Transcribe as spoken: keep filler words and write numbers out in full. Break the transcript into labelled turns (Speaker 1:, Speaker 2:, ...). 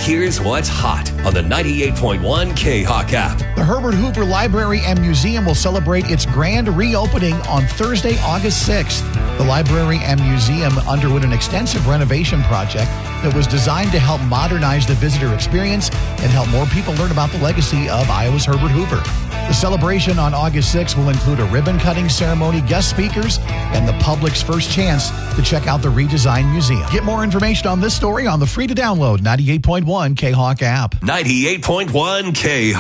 Speaker 1: Here's what's hot on the ninety-eight point one K-Hawk app.
Speaker 2: The Herbert Hoover Library and Museum will celebrate its grand reopening on Thursday, August sixth. The library and museum underwent an extensive renovation project that was designed to help modernize the visitor experience and help more people learn about the legacy of Iowa's Herbert Hoover. The celebration on August sixth will include a ribbon-cutting ceremony, guest speakers, and the public's first chance to check out the redesigned museum. Get more information on this story on the free-to-download ninety-eight point one K-Hawk app.
Speaker 1: ninety-eight point one K-Hawk.